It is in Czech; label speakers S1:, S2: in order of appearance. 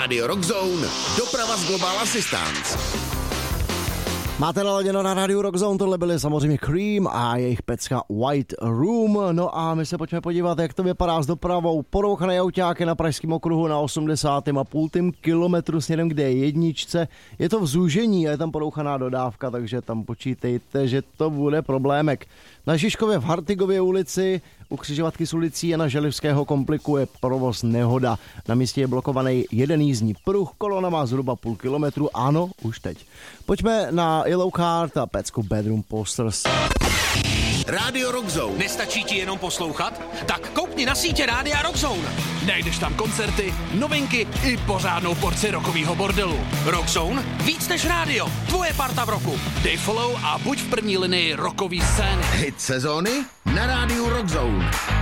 S1: Radio Rockzone, doprava z Global Assistance.
S2: Máte naladěno na Radio Rockzone, tohle byly samozřejmě Cream a jejich pecka White Room. No a my se pojďme podívat, jak to vypadá s dopravou. Porouchané autáky na Pražském okruhu na 80,5 kilometru směrem k D1. Je to v zúžení a je tam porouchaná dodávka, takže tam počítejte, že to bude problémek. Na Žižkově v Hartigově ulici u křižovatky s ulicí Jana Želivského komplikuje provoz nehoda. Na místě je blokovaný jeden jízdní pruh, kolona má zhruba půl kilometru, ano, už teď. Pojďme na Yellow Card a pecku Bedroom Posters.
S1: Radio Rockzone.
S3: Nestačí ti jenom poslouchat? Tak koukni na sítě Rádia Rockzone. Najdeš tam koncerty, novinky i pořádnou porci rockovýho bordelu. Rockzone? Víc než rádio. Tvoje parta v roku. Dej follow a buď v první linii rockový scény.
S1: Hit sezóny na Rádiu Rockzone.